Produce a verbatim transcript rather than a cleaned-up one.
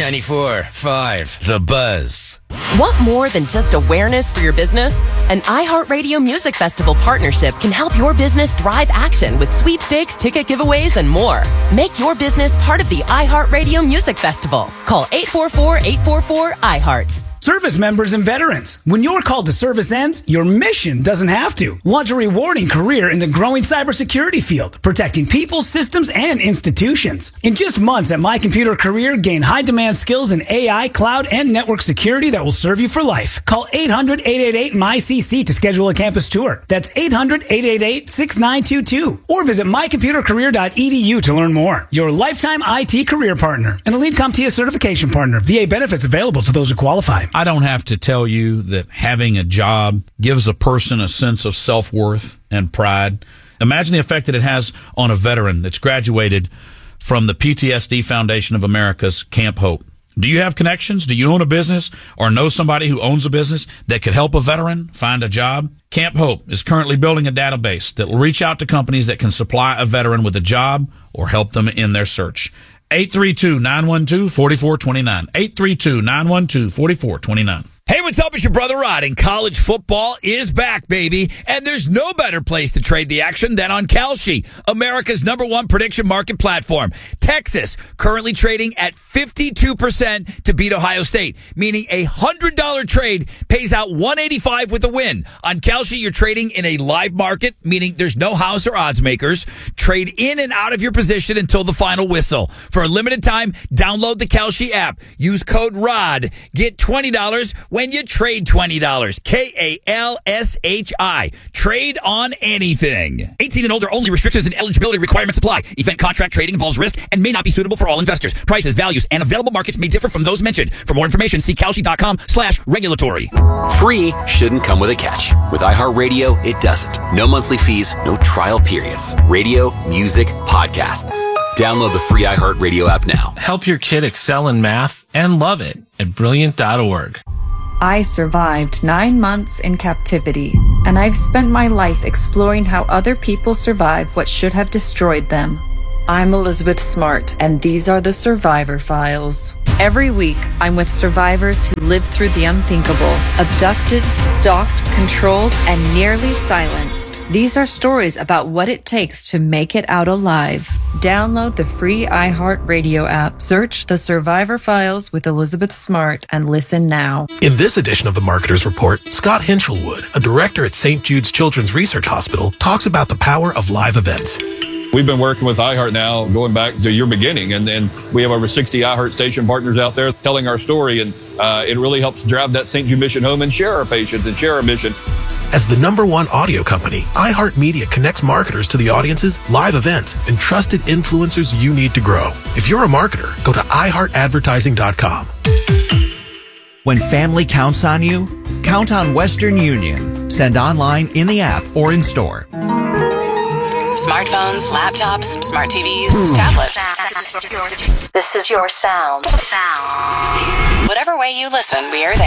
ninety-four point five The Buzz. Want more than just awareness for your business? An iHeartRadio Music Festival partnership can help your business drive action with sweepstakes, ticket giveaways, and more. Make your business part of the iHeartRadio Music Festival. Call eight four four, eight four four, I heart. Service members and veterans, when your call to service ends, your mission doesn't have to. Launch a rewarding career in the growing cybersecurity field, protecting people, systems, and institutions. In just months at My Computer Career, gain high-demand skills in A I, cloud, and network security that will serve you for life. Call eight hundred, eight eight eight, M Y C C to schedule a campus tour. That's eight hundred, eight eight eight, six nine two two. Or visit my computer career dot e d u to learn more. Your lifetime I T career partner. An Elite CompTIA certification partner. V A benefits available to those who qualify. I don't have to tell you that having a job gives a person a sense of self-worth and pride. Imagine the effect that it has on a veteran that's graduated from the P T S D Foundation of America's Camp Hope. Do you have connections? Do you own a business or know somebody who owns a business that could help a veteran find a job? Camp Hope is currently building a database that will reach out to companies that can supply a veteran with a job or help them in their search. eight three two, nine one two, four four two nine. eight three two, nine one two, four four two nine. Hey, what's up? It's your brother Rod, and college football is back, baby. And there's no better place to trade the action than on Kalshi, America's number one prediction market platform. Texas currently trading at fifty-two percent to beat Ohio State, meaning a one hundred dollars trade pays out one eighty-five with a win. On Kalshi, you're trading in a live market, meaning there's no house or odds makers. Trade in and out of your position until the final whistle. For a limited time, download the Kalshi app. Use code ROD. Get twenty dollars when you trade twenty dollars. K A L S H I. Trade on anything. eighteen and older only. Restrictions and eligibility requirements apply. Event contract trading involves risk and may not be suitable for all investors. Prices, values, and available markets may differ from those mentioned. For more information, see Kalshi.com slash regulatory. Free shouldn't come with a catch. With iHeartRadio, it doesn't. No monthly fees, no trial periods. Radio, music, podcasts. Download the free iHeartRadio app now. Help your kid excel in math and love it at brilliant dot org. I survived nine months in captivity, and I've spent my life exploring how other people survive what should have destroyed them. I'm Elizabeth Smart, and these are the Survivor Files. Every week, I'm with survivors who lived through the unthinkable, abducted, stalked, controlled, and nearly silenced. These are stories about what it takes to make it out alive. Download the free iHeartRadio app, search The Survivor Files with Elizabeth Smart, and listen now. In this edition of the Marketer's Report, Scott Hinchelwood, a director at Saint Jude's Children's Research Hospital, talks about the power of live events. We've been working with iHeart now going back to your beginning, and then we have over sixty iHeart station partners out there telling our story, and uh, it really helps drive that Saint Jude mission home and share our patients and share our mission. As the number one audio company, iHeartMedia connects marketers to the audiences, live events, and trusted influencers you need to grow. If you're a marketer, go to i heart advertising dot com. When family counts on you, count on Western Union. Send online, in the app, or in store. Smartphones, laptops, smart T Vs, tablets. This is your sound. Sound. Whatever way you listen, we are there.